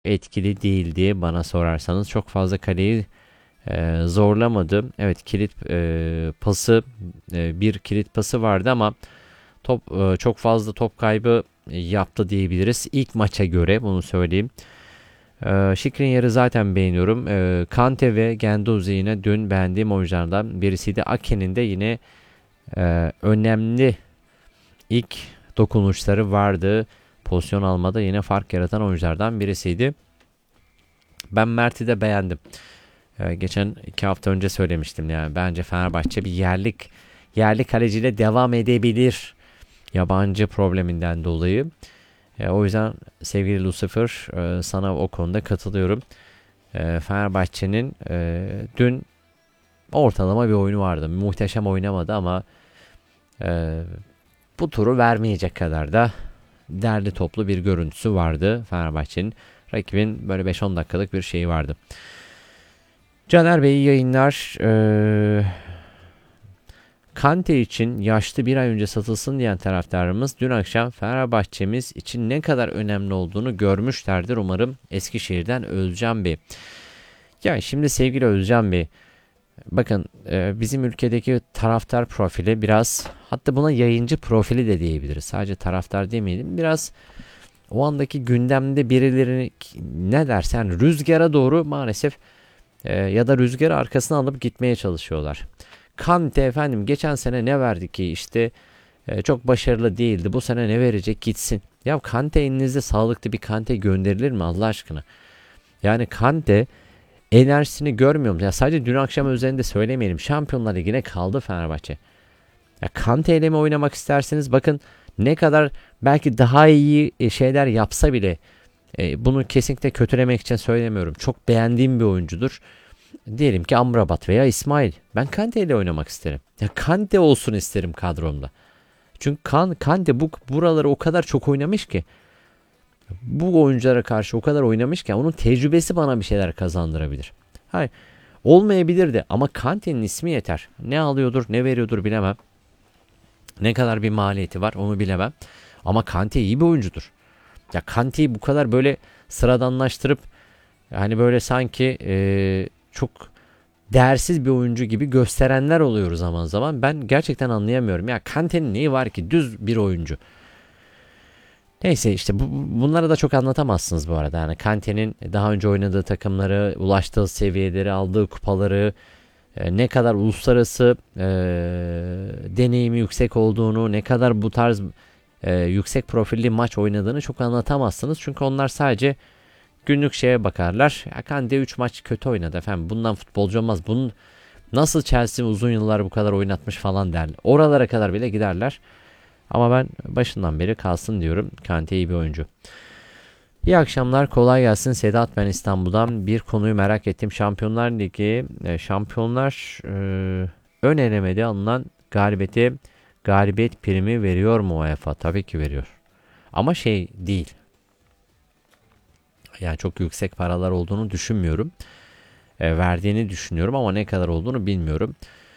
etkili değildi bana sorarsanız. Çok fazla kaleyi zorlamadı. Evet, kilit pası, bir kilit pası vardı ama çok fazla top kaybı yaptı diyebiliriz. İlk maça göre bunu söyleyeyim. Skriniar'ı zaten beğeniyorum. Kante ve Guendouzi yine dün beğendiğim oyunculardan birisiydi. Ake'nin de yine önemli ilk dokunuşları vardı. Pozisyon almada yine fark yaratan oyunculardan birisiydi. Ben Mert'i de beğendim. Geçen 2 hafta önce söylemiştim, yani bence Fenerbahçe bir yerli kaleciyle devam edebilir yabancı probleminden dolayı. O yüzden sevgili Lucifer, sana o konuda katılıyorum. Fenerbahçe'nin dün ortalama bir oyunu vardı. Muhteşem oynamadı ama e, bu turu vermeyecek kadar da derli toplu bir görüntüsü vardı Fenerbahçe'nin. Rakibin böyle 5-10 dakikalık bir şeyi vardı. Caner Bey, iyi yayınlar. Kante için yaşlı bir ay önce satılsın diyen taraftarımız dün akşam Fenerbahçemiz için ne kadar önemli olduğunu görmüşlerdir umarım. Eskişehir'den Özcan Bey. Yani şimdi sevgili Özcan Bey, bakın, bizim ülkedeki taraftar profili biraz, hatta buna yayıncı profili de diyebiliriz. Sadece taraftar demeyelim. Biraz o andaki gündemde birilerini, ne dersen, rüzgara doğru maalesef ya da rüzgarı arkasına alıp gitmeye çalışıyorlar. Kante efendim geçen sene ne verdi ki, işte çok başarılı değildi. Bu sene ne verecek, gitsin. Ya Kante, elinizde sağlıklı bir Kante gönderilir mi Allah aşkına? Yani Kante enerjisini görmüyor mu? Ya sadece dün akşam üzerinde söylemeyelim. Şampiyonlar Ligi'ne kaldı Fenerbahçe. Ya Kante ile mi oynamak isterseniz, bakın ne kadar belki daha iyi şeyler yapsa bile, bunu kesinlikle kötülemek için söylemiyorum. Çok beğendiğim bir oyuncudur. Diyelim ki Amrabat veya İsmail. Ben Kante ile oynamak isterim. Ya Kante olsun isterim kadromda. Çünkü Kante buraları o kadar çok oynamış ki. Bu oyunculara karşı o kadar oynamış ki onun tecrübesi bana bir şeyler kazandırabilir. Hayır, olmayabilir de ama Kante'nin ismi yeter. Ne alıyordur, ne veriyordur bilemem. Ne kadar bir maliyeti var onu bilemem. Ama Kante iyi bir oyuncudur. Ya Kante'yi bu kadar böyle sıradanlaştırıp, hani böyle sanki çok değersiz bir oyuncu gibi gösterenler oluyor zaman zaman. Ben gerçekten anlayamıyorum. Ya Kante'nin neyi var ki? Düz bir oyuncu. Neyse işte bunları da çok anlatamazsınız bu arada. Yani Kante'nin daha önce oynadığı takımları, ulaştığı seviyeleri, aldığı kupaları, ne kadar uluslararası deneyimi yüksek olduğunu, ne kadar bu tarz yüksek profilli maç oynadığını çok anlatamazsınız. Çünkü onlar sadece günlük şeye bakarlar. Ya Kante 3 maç kötü oynadı efendim, bundan futbolcu olmaz. Bunun nasıl Chelsea uzun yıllar bu kadar oynatmış falan derler. Oralara kadar bile giderler. Ama ben başından beri kalsın diyorum. Kante iyi bir oyuncu. İyi akşamlar, kolay gelsin. Sedat ben İstanbul'dan. Bir konuyu merak ettim. Şampiyonlar Ligi, Şampiyonlar ön elemede alınan galibiyet primi veriyor mu UEFA? Tabii ki veriyor. Ama şey değil. Yani çok yüksek paralar olduğunu düşünmüyorum. Verdiğini düşünüyorum ama ne kadar olduğunu bilmiyorum.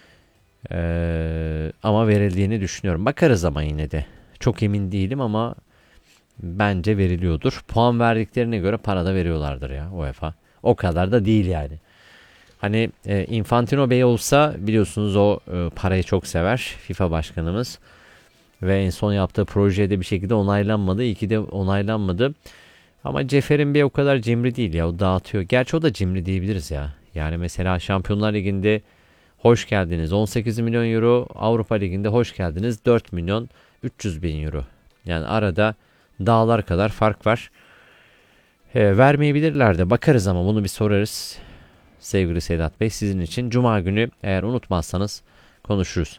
Ama verildiğini düşünüyorum. Bakarız ama yine de. Çok emin değilim ama bence veriliyordur. Puan verdiklerine göre para da veriyorlardır ya UEFA. O kadar da değil yani. Hani Infantino Bey olsa, biliyorsunuz o parayı çok sever. FIFA başkanımız. Ve en son yaptığı projede bir şekilde onaylanmadı. İyi ki de onaylanmadı. Ama Cefer'in Bey o kadar cimri değil ya. O dağıtıyor. Gerçi o da cimri diyebiliriz ya. Yani mesela Şampiyonlar Ligi'nde hoş geldiniz 18 milyon euro. Avrupa Ligi'nde hoş geldiniz 4 milyon 300 bin euro. Yani arada dağlar kadar fark var. Vermeyebilirler de bakarız ama bunu bir sorarız. Sevgili Sedat Bey, sizin için Cuma günü eğer unutmazsanız konuşuruz.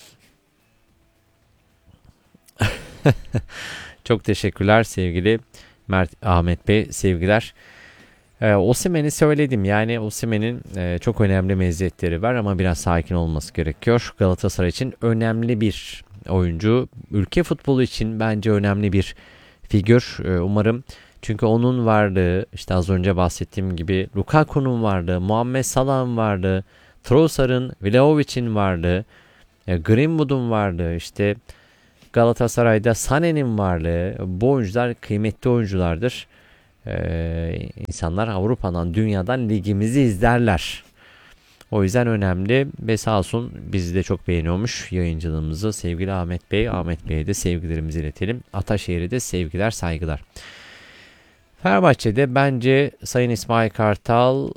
Çok teşekkürler sevgili Ahmet Bey, sevgiler. Osimhen'i söyledim. Yani Osimhen'in çok önemli meziyetleri var ama biraz sakin olması gerekiyor. Galatasaray için önemli bir oyuncu. Ülke futbolu için bence önemli bir figür. Umarım, çünkü onun varlığı, işte az önce bahsettiğim gibi Lukaku'nun varlığı, Muhammed Salah'ın varlığı, Trossard'ın, Vlahovic'in varlığı, Greenwood'un varlığı, işte Galatasaray'da Sané'nin varlığı, bu oyuncular kıymetli oyunculardır. insanlar Avrupa'dan, dünyadan ligimizi izlerler. O yüzden önemli ve sağ olsun bizi de çok beğeniyormuş yayıncılığımızı sevgili Ahmet Bey. Ahmet Bey'e de sevgilerimizi iletelim. Ataşehir'e de sevgiler, saygılar. Fenerbahçe'de bence Sayın İsmail Kartal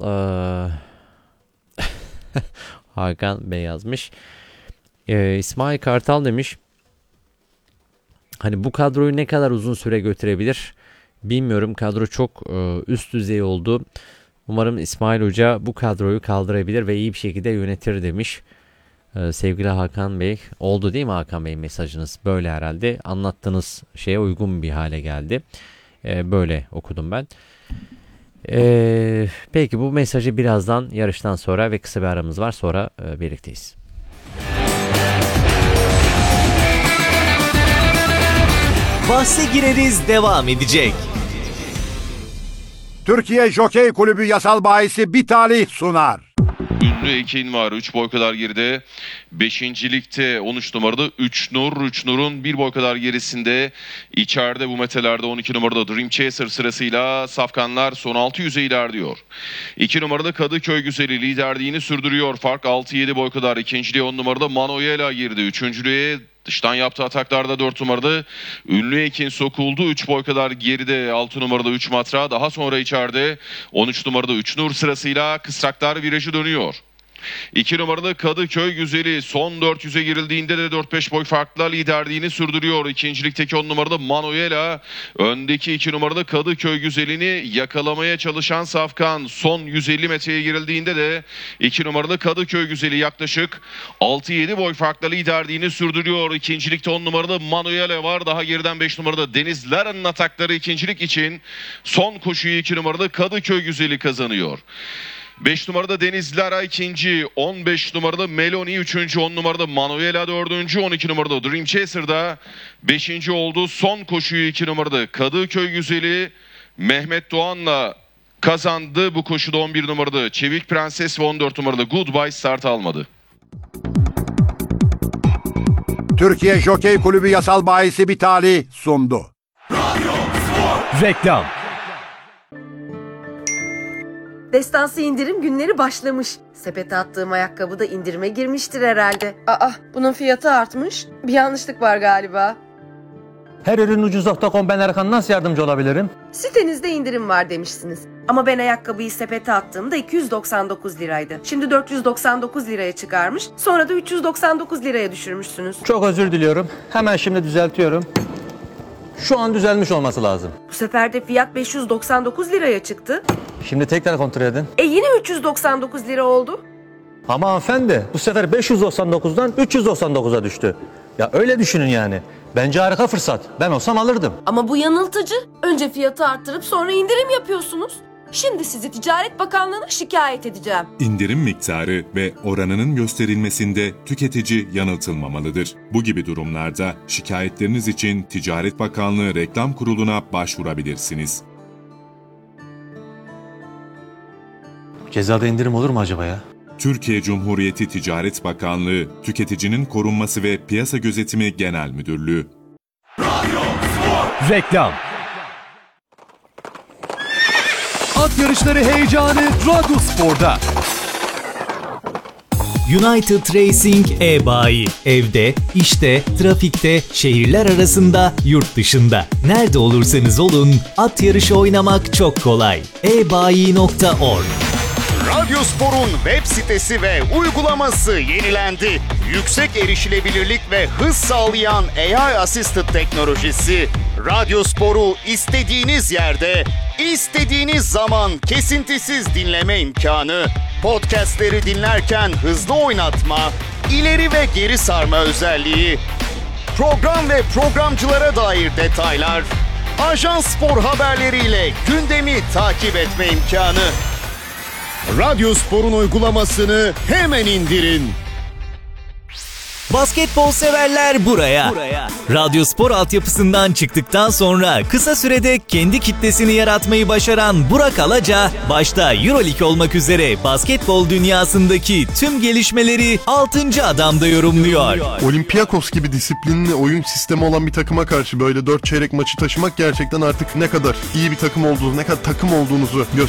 Hakan Bey yazmış. İsmail Kartal demiş. Hani bu kadroyu ne kadar uzun süre götürebilir bilmiyorum. Kadro çok üst düzey oldu. Umarım İsmail Hoca bu kadroyu kaldırabilir ve iyi bir şekilde yönetir demiş. Sevgili Hakan Bey. Oldu değil mi Hakan Bey, mesajınız? Böyle herhalde. Anlattığınız şeye uygun bir hale geldi. Böyle okudum ben. Peki bu mesajı birazdan yarıştan sonra ve kısa bir aramız var. Sonra birlikteyiz. Bahse gireriz devam edecek. Türkiye Jokey Kulübü yasal bahisi bir talih sunar. Ünlü Ekin var 3 boy kadar geride. 5. ligde 13 numarada 3 Nur. 3 Nur'un 1 boy kadar gerisinde. İçeride bu metelerde 12 numarada Dream Chaser sırasıyla safkanlar son 600'e ilerliyor. 2 numarada Kadıköy Güzeli liderliğini sürdürüyor. Fark 6-7 boy kadar. İkinciliğe 10 numarada Manoyela girdi. Üçüncülüğe dıştan yaptığı ataklarda 4 numarada Ünlü Ekin sokuldu. 3 boy kadar geride 6 numarada 3 Matra. Daha sonra içeride 13 numarada 3 Nur sırasıyla kısraklar virajı dönüyor. 2 numaralı Kadıköy Güzeli son 400'e girildiğinde de 4-5 boy farkla liderliğini sürdürüyor. İkincilikteki 10 numarada Manoyela öndeki 2 numarada Kadıköy Güzeli'ni yakalamaya çalışan safkan. Son 150 metreye girildiğinde de 2 numaralı Kadıköy Güzeli yaklaşık 6-7 boy farkla liderliğini sürdürüyor. İkincilikte 10 numarada Manoyela var. Daha geriden 5 numarada Deniz Lara'nın atakları ikincilik için son koşuyu 2 numarada Kadıköy Güzeli kazanıyor. 5 numarada Deniz Lara ikinci, 15 numarada Meloni üçüncü, 10 numarada Manuela dördüncü, 12 numarada Dream Chaser'da 5. oldu. Son koşuyu 2 numarada Kadıköy Güzeli Mehmet Doğan'la kazandı. Bu koşuda 11 numarada Çevik Prenses ve 14 numarada Goodbye start almadı. Türkiye Jokey Kulübü yasal bahisi bir talih sundu. Reklam. Destansı indirim günleri başlamış. Sepete attığım ayakkabı da indirime girmiştir herhalde. Aa, bunun fiyatı artmış. Bir yanlışlık var galiba. Her ürün ucuz.com, ben Erkan, nasıl yardımcı olabilirim? Sitenizde indirim var demişsiniz. Ama ben ayakkabıyı sepete attığımda 299 liraydı. Şimdi 499 liraya çıkarmış. Sonra da 399 liraya düşürmüşsünüz. Çok özür diliyorum. Hemen şimdi düzeltiyorum. Şu an düzelmiş olması lazım. Bu sefer de fiyat 599 liraya çıktı. Şimdi tekrar kontrol edin. Yine 399 lira oldu. Ama hanımefendi, bu sefer 599'dan 399'a düştü. Ya öyle düşünün yani. Bence harika fırsat. Ben olsam alırdım. Ama bu yanıltıcı. Önce fiyatı arttırıp sonra indirim yapıyorsunuz. Şimdi sizi Ticaret Bakanlığı'na şikayet edeceğim. İndirim miktarı ve oranının gösterilmesinde tüketici yanıltılmamalıdır. Bu gibi durumlarda şikayetleriniz için Ticaret Bakanlığı Reklam Kurulu'na başvurabilirsiniz. Cezada indirim olur mu acaba ya? Türkiye Cumhuriyeti Ticaret Bakanlığı, Tüketicinin Korunması ve Piyasa Gözetimi Genel Müdürlüğü. Reklam. At yarışları heyecanı Radyospor'da. United Racing e-bayi. Evde, işte, trafikte, şehirler arasında, yurt dışında. Nerede olursanız olun, at yarışı oynamak çok kolay. ebayi.org. Radyospor'un web sitesi ve uygulaması yenilendi. Yüksek erişilebilirlik ve hız sağlayan AI Assisted teknolojisi Radyospor'u istediğiniz yerde, istediğiniz zaman kesintisiz dinleme imkanı, podcastleri dinlerken hızlı oynatma, ileri ve geri sarma özelliği, program ve programcılara dair detaylar, Ajans Spor haberleriyle gündemi takip etme imkanı. Radyospor'un uygulamasını hemen indirin. Basketbol severler buraya. Radyospor altyapısından çıktıktan sonra kısa sürede kendi kitlesini yaratmayı başaran Burak Alaca, başta EuroLeague olmak üzere basketbol dünyasındaki tüm gelişmeleri 6. Adam'da yorumluyor. Olympiakos gibi disiplinli oyun sistemi olan bir takıma karşı böyle 4 çeyrek maçı taşımak gerçekten artık ne kadar iyi bir takım olduğunu, ne kadar takım olduğunuzu